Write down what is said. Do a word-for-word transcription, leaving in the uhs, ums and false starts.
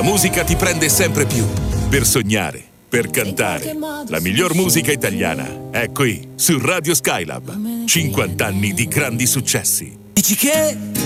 La musica ti prende sempre più. Per sognare, per cantare. La miglior musica italiana è qui, su Radio Skylab. cinquanta anni di grandi successi. Dici che